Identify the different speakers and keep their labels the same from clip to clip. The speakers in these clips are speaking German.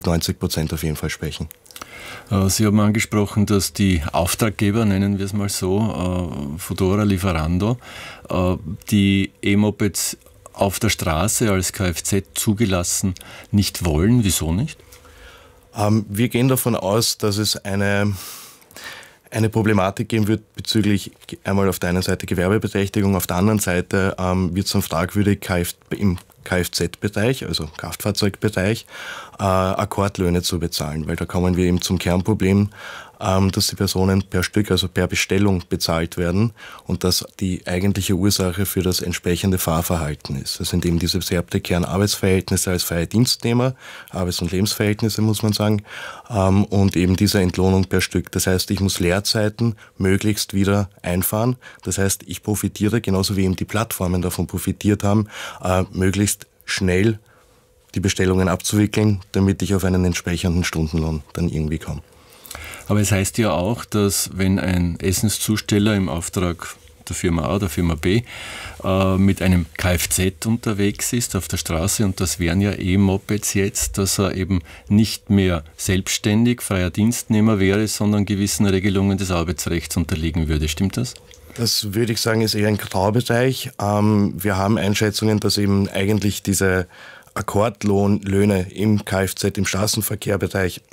Speaker 1: 90% auf jeden Fall sprechen.
Speaker 2: Sie haben angesprochen, dass die Auftraggeber, nennen wir es mal so, Foodora, Lieferando, die E-Mopeds auf der Straße als Kfz zugelassen nicht wollen. Wieso nicht?
Speaker 1: Wir gehen davon aus, dass es eine Problematik geben wird bezüglich einmal auf der einen Seite Gewerbeberechtigung, auf der anderen Seite wird es dann fragwürdig im Kfz-Bereich, also Kraftfahrzeugbereich, Akkordlöhne zu bezahlen, weil da kommen wir eben zum Kernproblem, dass die Personen per Stück, also per Bestellung bezahlt werden und das die eigentliche Ursache für das entsprechende Fahrverhalten ist. Das sind eben diese sehr prekären Arbeitsverhältnisse als freie Dienstnehmer, Arbeits- und Lebensverhältnisse muss man sagen, und eben diese Entlohnung per Stück. Das heißt, ich muss Leerzeiten möglichst wieder einfahren. Das heißt, ich profitiere, genauso wie eben die Plattformen davon profitiert haben, möglichst schnell die Bestellungen abzuwickeln, damit ich auf einen entsprechenden Stundenlohn dann irgendwie komme.
Speaker 2: Aber es heißt ja auch, dass wenn ein Essenszusteller im Auftrag der Firma A, der Firma B mit einem Kfz unterwegs ist auf der Straße, und das wären ja E-Mopeds jetzt, dass er eben nicht mehr selbstständig freier Dienstnehmer wäre, sondern gewissen Regelungen des Arbeitsrechts unterliegen würde. Stimmt das?
Speaker 1: Das würde ich sagen, ist eher ein Graubereich. Wir haben Einschätzungen, dass eben eigentlich diese Akkordlöhne im Kfz, im Straßenverkehrbereich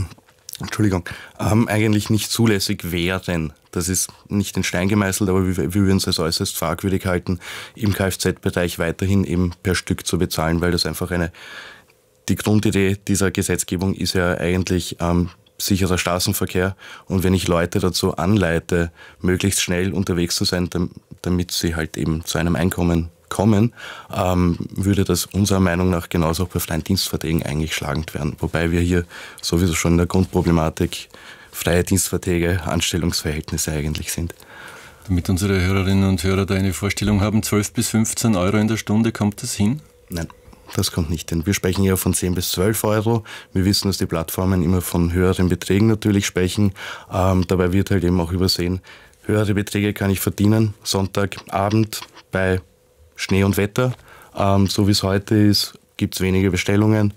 Speaker 1: eigentlich nicht zulässig wären. Das ist nicht in Stein gemeißelt, aber wir würden es als äußerst fragwürdig halten, im Kfz-Bereich weiterhin eben per Stück zu bezahlen, weil das einfach die Grundidee dieser Gesetzgebung ist ja eigentlich sicherer Straßenverkehr, und wenn ich Leute dazu anleite, möglichst schnell unterwegs zu sein, damit sie halt eben zu einem Einkommen kommen, würde das unserer Meinung nach genauso auch bei freien Dienstverträgen eigentlich schlagend werden. Wobei wir hier sowieso schon in der Grundproblematik freie Dienstverträge, Anstellungsverhältnisse eigentlich sind.
Speaker 2: Damit unsere Hörerinnen und Hörer da eine Vorstellung haben, 12 bis 15 Euro in der Stunde, kommt das hin?
Speaker 1: Nein, das kommt nicht hin. Wir sprechen eher von 10 bis 12 Euro. Wir wissen, dass die Plattformen immer von höheren Beträgen natürlich sprechen. Dabei wird halt eben auch übersehen, höhere Beträge kann ich verdienen, Sonntagabend bei Schnee und Wetter, so wie es heute ist, gibt es wenige Bestellungen,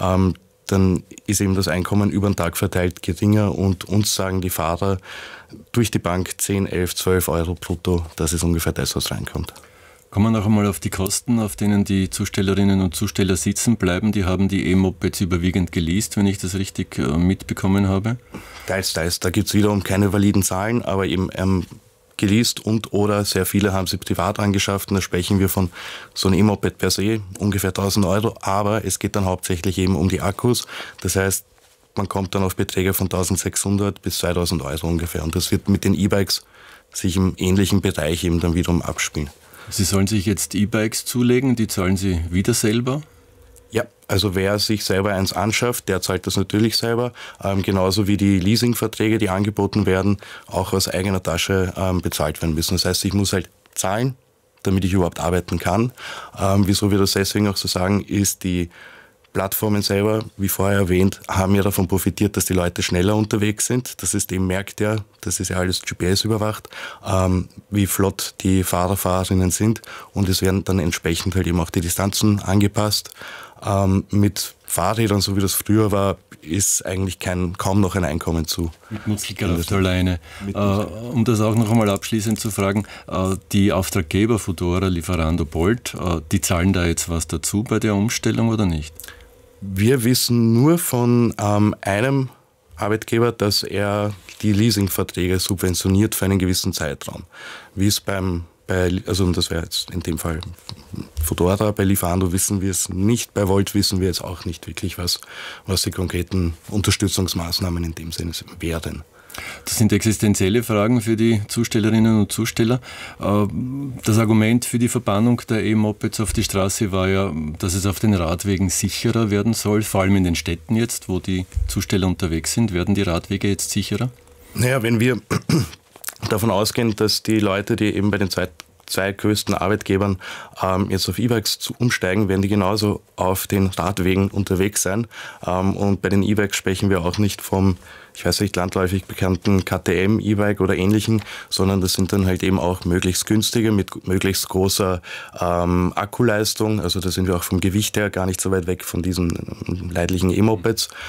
Speaker 1: dann ist eben das Einkommen über den Tag verteilt geringer, und uns sagen die Fahrer durch die Bank 10, 11, 12 Euro brutto, das ist ungefähr das, was reinkommt.
Speaker 2: Kommen wir noch einmal auf die Kosten, auf denen die Zustellerinnen und Zusteller sitzen bleiben. Die haben die E-Mopeds überwiegend geleast, wenn ich das richtig mitbekommen habe.
Speaker 1: Teils. Da gibt es wiederum keine validen Zahlen, aber eben geleast oder sehr viele haben sie privat angeschafft. Und da sprechen wir von so einem E-Moped per se, ungefähr 1.000 Euro. Aber es geht dann hauptsächlich eben um die Akkus. Das heißt, man kommt dann auf Beträge von 1.600 bis 2.000 Euro ungefähr. Und das wird mit den E-Bikes sich im ähnlichen Bereich eben dann wiederum abspielen.
Speaker 2: Sie sollen sich jetzt E-Bikes zulegen, die zahlen Sie wieder selber?
Speaker 1: Ja, also wer sich selber eins anschafft, der zahlt das natürlich selber. Genauso wie die Leasingverträge, die angeboten werden, auch aus eigener Tasche bezahlt werden müssen. Das heißt, ich muss halt zahlen, damit ich überhaupt arbeiten kann. Wieso wir das deswegen auch so sagen, ist, die Plattformen selber, wie vorher erwähnt, haben ja davon profitiert, dass die Leute schneller unterwegs sind. Das System merkt ja, das ist ja alles GPS überwacht, wie flott die Fahrer, Fahrerinnen sind, und es werden dann entsprechend halt eben auch die Distanzen angepasst. Mit Fahrrädern, so wie das früher war, ist eigentlich kaum noch ein Einkommen zu.
Speaker 2: Mit Muskelkraft alleine. Um das auch noch einmal abschließend zu fragen, die Auftraggeber Foodora, Lieferando, Bolt, die zahlen da jetzt was dazu bei der Umstellung oder nicht?
Speaker 1: Wir wissen nur von einem Arbeitgeber, dass er die Leasingverträge subventioniert für einen gewissen Zeitraum. Wie es und das wäre jetzt in dem Fall Foodora, bei Lieferando wissen wir es nicht, bei Volt wissen wir jetzt auch nicht wirklich, was die konkreten Unterstützungsmaßnahmen in dem Sinne wären.
Speaker 2: Das sind existenzielle Fragen für die Zustellerinnen und Zusteller. Das Argument für die Verbannung der E-Mopeds auf die Straße war ja, dass es auf den Radwegen sicherer werden soll, vor allem in den Städten jetzt, wo die Zusteller unterwegs sind. Werden die Radwege jetzt sicherer?
Speaker 1: Naja, wenn wir davon ausgehen, dass die Leute, die eben bei den 2 größten Arbeitgebern jetzt auf E-Bikes umsteigen, werden die genauso auf den Radwegen unterwegs sein. Und bei den E-Bikes sprechen wir auch nicht vom, ich weiß nicht, landläufig bekannten KTM-E-Bike oder ähnlichen, sondern das sind dann halt eben auch möglichst günstige mit möglichst großer Akkuleistung. Also da sind wir auch vom Gewicht her gar nicht so weit weg von diesen leidlichen E-Mopeds.